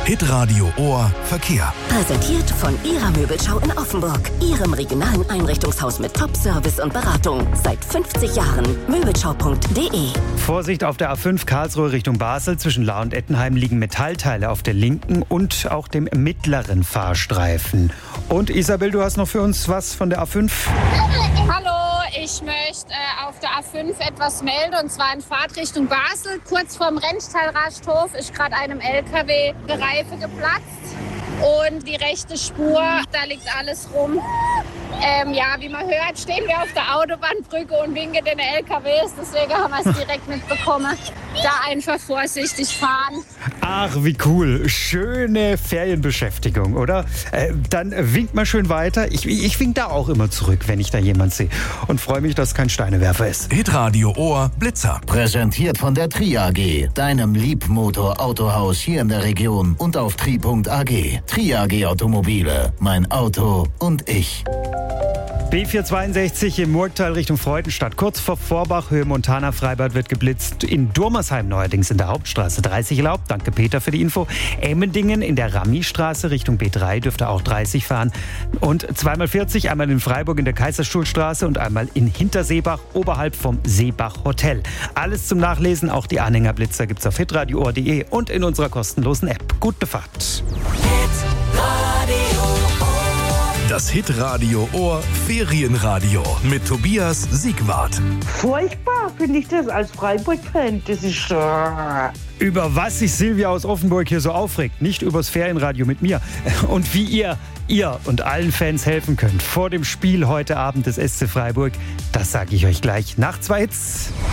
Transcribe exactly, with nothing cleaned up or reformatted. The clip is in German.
Hitradio Ohr Verkehr. Präsentiert von Ihrer Möbelschau in Offenburg. Ihrem regionalen Einrichtungshaus mit Top-Service und Beratung. Seit fünfzig Jahren. Möbelschau punkt de. Vorsicht auf der A fünf Karlsruhe Richtung Basel. Zwischen Lahr und Ettenheim liegen Metallteile auf der linken und auch dem mittleren Fahrstreifen. Und Isabel, du hast noch für uns was von der A fünf? Hallo, ich möchte äh, auf der A fünf etwas melden, und zwar in Fahrtrichtung Basel. Kurz vorm Rennstall-Rasthof ist gerade einem L K W die Reife geplatzt und die rechte Spur, da liegt alles rum. Ähm, ja, wie man hört, stehen wir auf der Autobahnbrücke und winken den L K Ws, deswegen haben wir es direkt mitbekommen. Da einfach vorsichtig fahren. Ach, wie cool. Schöne Ferienbeschäftigung, oder? Äh, dann winkt mal schön weiter. Ich, ich wink da auch immer zurück, wenn ich da jemand sehe. Und freue mich, dass kein Steinewerfer ist. Hitradio Ohr Blitzer. Präsentiert von der Tri A G, deinem Liebmotor-Autohaus hier in der Region und auf tri punkt a g. Tri A G Automobile, mein Auto und ich. B vierhundertzweiundsechzig im Murgtal Richtung Freudenstadt. Kurz vor Vorbach, Höhe Montana-Freibad wird geblitzt. In Durmersheim neuerdings in der Hauptstraße dreißig erlaubt. Danke Peter für die Info. Emmendingen in der Rami-Straße Richtung B drei dürfte auch dreißig fahren. Und zweimal vierzig, einmal in Freiburg in der Kaiserstuhlstraße und einmal in Hinterseebach oberhalb vom Seebach Hotel. Alles zum Nachlesen, auch die Anhängerblitzer gibt's auf hitradio ohr punkt de und in unserer kostenlosen App. Gute Fahrt. Das Hitradio Ohr Ferienradio mit Tobias Siegwart. Furchtbar finde ich das als Freiburg-Fan. Das ist... Äh Über was sich Silvia aus Offenburg hier so aufregt, nicht übers Ferienradio mit mir. Und wie ihr, ihr und allen Fans helfen könnt vor dem Spiel heute Abend des S C Freiburg, das sage ich euch gleich nach zwei Hits.